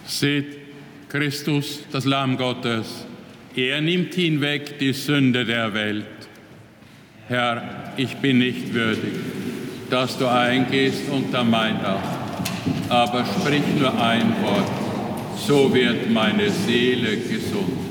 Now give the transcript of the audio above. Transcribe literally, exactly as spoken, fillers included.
Seht, Christus, das Lamm Gottes, er nimmt hinweg die Sünde der Welt. Herr, ich bin nicht würdig, dass du eingehst unter mein Dach, aber sprich nur ein Wort, so wird meine Seele gesund.